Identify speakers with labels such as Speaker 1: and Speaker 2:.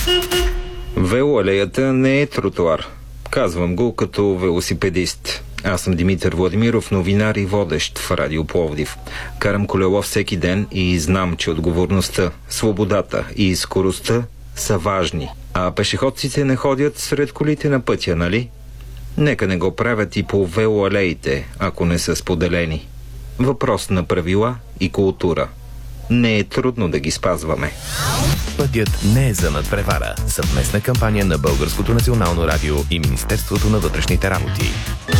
Speaker 1: Велоалеята не е тротуар. Казвам го като велосипедист. Аз съм Димитър Владимиров, новинар и водещ в Радио Пловдив. Карам колело всеки ден и знам, че отговорността, свободата и скоростта са важни. А пешеходците не ходят сред колите на пътя, нали? Нека не го правят и по велоалеите, ако не са споделени. Въпрос на правила и култура. Не е трудно да ги спазваме.
Speaker 2: Пътят не е за надпревара. Съвместна кампания на Българското национално радио и Министерството на вътрешните работи.